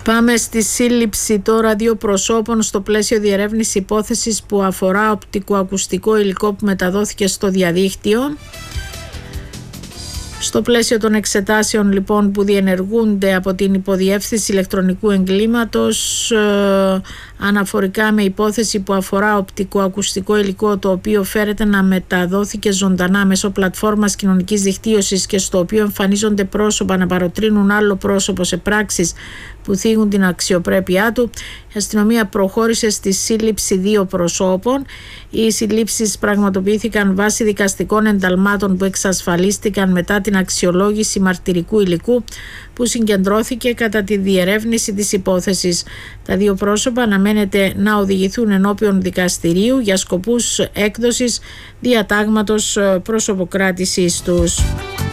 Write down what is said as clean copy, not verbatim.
Πάμε στη σύλληψη τώρα 2 προσώπων στο πλαίσιο διερεύνηση υπόθεσης που αφορά οπτικοακουστικό υλικό που μεταδόθηκε στο διαδίκτυο. Στο πλαίσιο των εξετάσεων λοιπόν που διενεργούνται από την Υποδιεύθυνση Ηλεκτρονικού Εγκλήματος αναφορικά με υπόθεση που αφορά οπτικοακουστικό υλικό το οποίο φέρεται να μεταδόθηκε ζωντανά μέσω πλατφόρμας κοινωνικής δικτύωσης και στο οποίο εμφανίζονται πρόσωπα να παροτρύνουν άλλο πρόσωπο σε πράξεις που θίγουν την αξιοπρέπειά του, η αστυνομία προχώρησε στη σύλληψη 2 προσώπων. Οι συλλήψεις πραγματοποιήθηκαν βάσει δικαστικών ενταλμάτων που εξασφαλίστηκαν μετά την αξιολόγηση μαρτυρικού υλικού που συγκεντρώθηκε κατά τη διερεύνηση της υπόθεσης. Τα 2 πρόσωπα αναμένεται να οδηγηθούν ενώπιον δικαστηρίου για σκοπούς έκδοσης διατάγματος προσωποκράτησής τους.